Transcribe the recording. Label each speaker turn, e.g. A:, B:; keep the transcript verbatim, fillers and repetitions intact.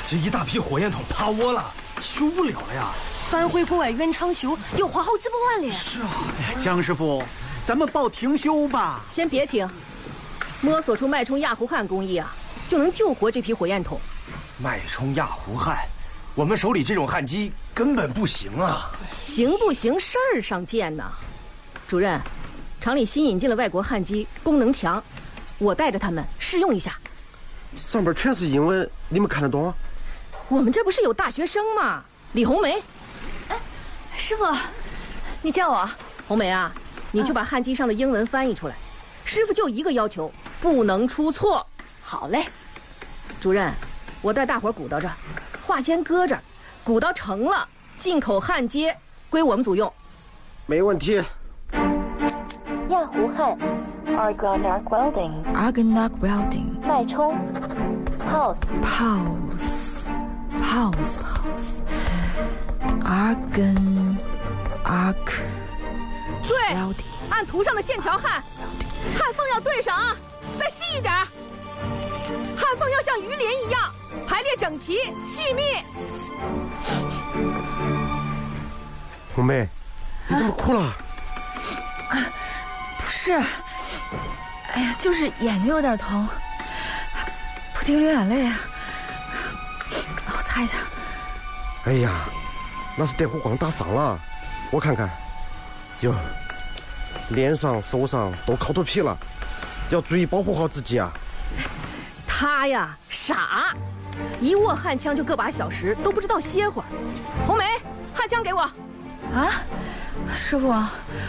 A: 这一大批火焰筒趴窝了，修不了了呀！
B: 翻回国外原厂修，要花好几百万了呀！
A: 是啊，
C: 江师傅，咱们报停修吧。
D: 先别停，摸索出脉冲亚湖汉工艺啊，就能救活这批火焰筒。
A: 脉冲亚湖汉，我们手里这种焊机根本不行啊！
D: 行不行事儿上见呢。主任，厂里新引进了外国焊机，功能强，我带着他们试用一下。
E: 上边全是英文，你们看得懂？
D: 我们这不是有大学生吗？李红梅。
B: 哎，师傅，你叫我。
D: 红梅啊，你就把焊机上的英文翻译出来。师傅就一个要求，不能出错。
B: 好嘞。
D: 主任，我带大伙鼓捣着，话先搁这儿，鼓捣成了，进口焊接归我们组用。
E: 没问题。
F: 亚湖焊 Argon Arc Welding
G: Argon Arc Welding
F: 脉冲 Pulse
G: Pulse Pulse Argon Arc
D: 对，
G: Welding
D: 按图上的线条焊，焊缝要对上啊，再细一点。焊缝要像鱼鳞一样排列整齐细密。
E: 红梅，你怎么哭了？
G: 啊，不是，哎呀，就是眼睛有点疼，不停流眼泪啊。我擦一下。
E: 哎呀，那是电弧光打伤了，我看看。哟，脸上、手上都烤脱皮了，要注意保护好自己啊。
D: 他呀，傻，一握焊枪就个把小时，都不知道歇会儿。红梅，焊枪给我。
G: 啊，师傅。